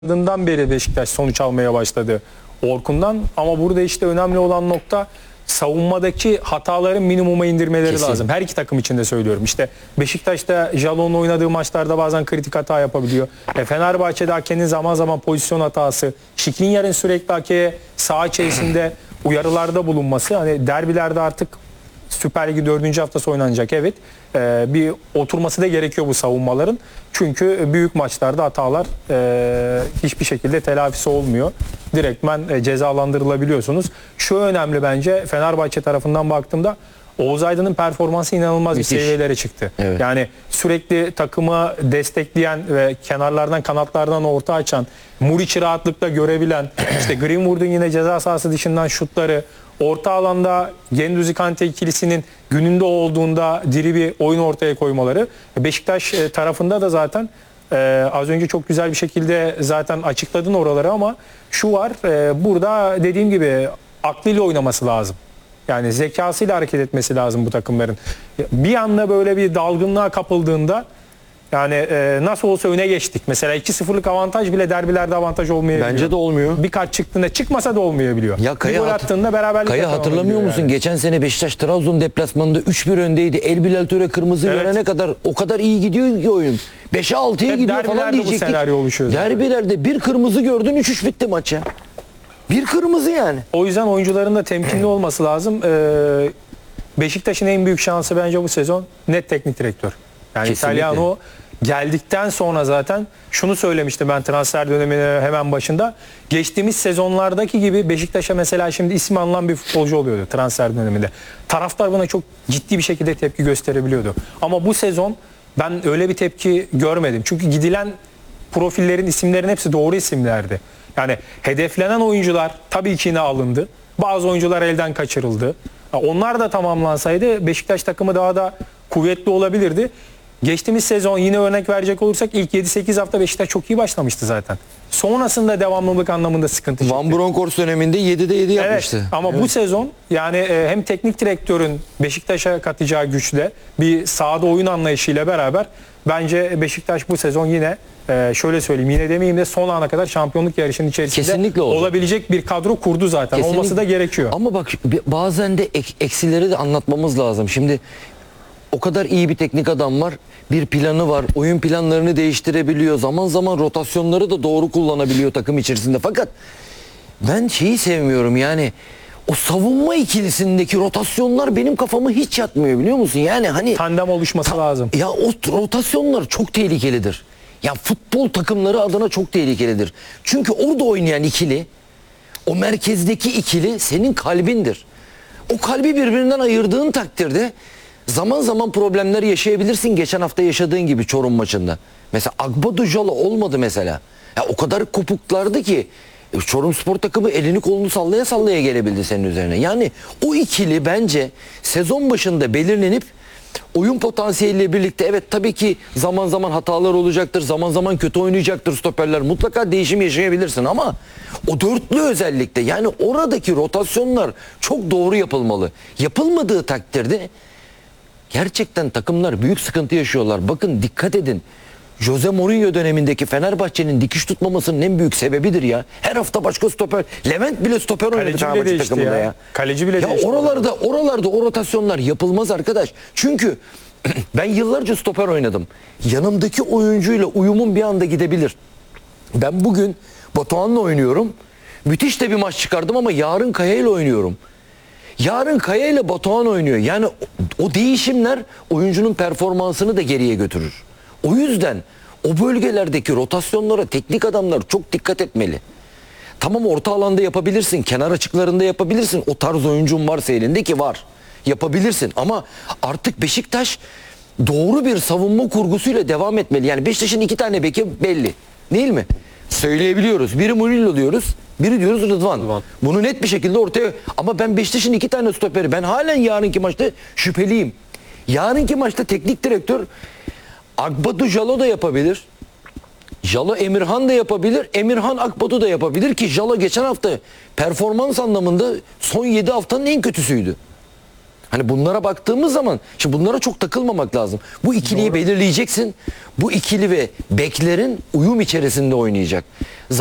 Ardından beri Beşiktaş sonuç almaya başladı Orkun'dan. Ama burada işte önemli olan nokta savunmadaki hataların minimuma indirmeleri Kesin. lazım. Her iki takım için de söylüyorum. İşte Beşiktaş'ta Jalon'un oynadığı maçlarda bazen kritik hata yapabiliyor. Fenerbahçe'de hakenin zaman zaman pozisyon hatası. Skriniar'ın sürekli hakeye saha içerisinde uyarılarda bulunması. Hani derbilerde artık Süper Ligi 4. haftası oynanacak, evet. Bir oturması da gerekiyor bu savunmaların. Çünkü büyük maçlarda hatalar hiçbir şekilde telafisi olmuyor. Direktmen cezalandırılabiliyorsunuz. Şu önemli bence, Fenerbahçe tarafından baktığımda Oğuz Aydın'ın performansı inanılmaz bir seviyelere çıktı. Evet. Yani sürekli takımı destekleyen ve kenarlardan kanatlardan orta açan, Muriç'i rahatlıkla görebilen, işte Greenwood'un yine ceza sahası dışından şutları, orta alanda Güendüz Kante ikilisinin gününde olduğunda diri bir oyun ortaya koymaları. Beşiktaş tarafında da zaten az önce çok güzel bir şekilde zaten açıkladın oraları, ama şu var, burada dediğim gibi aklıyla oynaması lazım. Yani zekasıyla hareket etmesi lazım bu takımların. Bir anda böyle bir dalgınlığa kapıldığında, yani nasıl olsa öne geçtik. Mesela 2-0'lık avantaj bile derbilerde avantaj olmayabiliyor. Bence de olmuyor. Bir kart çıktığında, çıkmasa da olmayabiliyor. Ya bir gol attığında beraberlik Kaya hatırlamıyor musun? Yani. Geçen sene Beşiktaş Trabzon deplasmanında 3-1 öndeydi. El Bilal Töre kırmızı Evet. görene kadar o kadar iyi gidiyor ki oyun. 5'e 6'ya Hep gidiyor falan derbilerde bu diyecektik. senaryo oluşuyor zaten. Derbilerde bir kırmızı gördün, 3-3 bitti maç ya. Bir kırmızı yani. O yüzden oyuncuların da temkinli olması lazım. Beşiktaş'ın en büyük şansı bence bu sezon net teknik direktör. Yani Kesinlikle. İtalyan geldikten sonra zaten şunu söylemiştim ben transfer döneminin hemen başında. Geçtiğimiz sezonlardaki gibi Beşiktaş'a mesela şimdi ismi anılan bir futbolcu oluyordu transfer döneminde. Taraftar buna çok ciddi bir şekilde tepki gösterebiliyordu. Ama bu sezon ben öyle bir tepki görmedim. Çünkü gidilen profillerin, isimlerin hepsi doğru isimlerdi. Yani hedeflenen oyuncular tabii ki yine alındı. Bazı oyuncular elden kaçırıldı. Onlar da tamamlansaydı Beşiktaş takımı daha da kuvvetli olabilirdi. Geçtiğimiz sezon yine örnek verecek olursak ilk 7-8 hafta Beşiktaş çok iyi başlamıştı zaten. Sonrasında devamlılık anlamında sıkıntı çıktı. Van Bronckhorst döneminde 7'de 7 yapmıştı. Evet, ama bu sezon yani hem teknik direktörün Beşiktaş'a katacağı güçle bir sahada oyun anlayışıyla beraber bence Beşiktaş bu sezon yine şöyle söyleyeyim, yine demeyeyim de son ana kadar şampiyonluk yarışının içerisinde Kesinlikle olacak. olabilecek bir kadro kurdu zaten. Kesinlikle. Olması da gerekiyor. Ama bak bazen de eksileri de anlatmamız lazım. Şimdi o kadar iyi bir teknik adam var. Bir planı var. Oyun planlarını değiştirebiliyor. Zaman zaman rotasyonları da doğru kullanabiliyor takım içerisinde. Fakat ben şeyi sevmiyorum, yani o savunma ikilisindeki rotasyonlar benim kafama hiç yatmıyor, biliyor musun? Yani hani Tandem oluşması lazım. ya o rotasyonlar çok tehlikelidir. Ya futbol takımları adına çok tehlikelidir. Çünkü orada oynayan ikili, o merkezdeki ikili senin kalbindir. O kalbi birbirinden ayırdığın takdirde zaman zaman problemler yaşayabilirsin. Geçen hafta yaşadığın gibi Çorum maçında. Mesela Agbadu Jalo olmadı mesela. Ya o kadar kopuklardı ki Çorum Spor takımı elini kolunu sallaya sallaya gelebildi senin üzerine. Yani o ikili bence sezon başında belirlenip oyun potansiyeliyle birlikte, evet tabii ki zaman zaman hatalar olacaktır. Zaman zaman kötü oynayacaktır stoperler. Mutlaka değişim yaşayabilirsin ama o dörtlü özellikle, yani oradaki rotasyonlar çok doğru yapılmalı. Yapılmadığı takdirde gerçekten takımlar büyük sıkıntı yaşıyorlar. Bakın dikkat edin. Jose Mourinho dönemindeki Fenerbahçe'nin dikiş tutmamasının en büyük sebebidir ya. Her hafta başka stoper. Levent bile stoper oynadı Kaleci bile Fenerbahçe değişti takımında ya. ya. Kaleci bile ya değişti. oralarda o rotasyonlar yapılmaz arkadaş. Çünkü ben yıllarca stoper oynadım. Yanımdaki oyuncuyla uyumum bir anda gidebilir. Ben bugün Batuhan'la oynuyorum. Müthiş de bir maç çıkardım ama yarın Kaya ile oynuyorum. Yarın Kaya ile Batuhan oynuyor. Yani o değişimler oyuncunun performansını da geriye götürür. O yüzden o bölgelerdeki rotasyonlara teknik adamlar çok dikkat etmeli. Tamam, orta alanda yapabilirsin, kenar açıklarında yapabilirsin. O tarz oyuncun varsa elinde, ki var. Yapabilirsin ama artık Beşiktaş doğru bir savunma kurgusuyla devam etmeli. Yani Beşiktaş'ın 2 tane beki belli, değil mi? Söyleyebiliyoruz. Biri Mourinho diyoruz, biri diyoruz Rıdvan. Bunu net bir şekilde ortaya... Ama ben Beşiktaş'ın 2 tane stoperi, ben halen yarınki maçta şüpheliyim. Yarınki maçta teknik direktör Agbadu Jalo da yapabilir. Jalo Emirhan da yapabilir. Emirhan Akbatu da yapabilir ki Jalo geçen hafta performans anlamında son 7 haftanın en kötüsüydü. Hani bunlara baktığımız zaman şimdi bunlara çok takılmamak lazım. Bu ikiliyi belirleyeceksin. Bu ikili ve beklerin uyum içerisinde oynayacak.